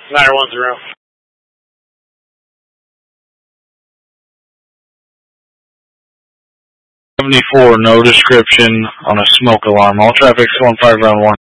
Niner 10. 74, no description on a smoke alarm. All traffic 15 round 1.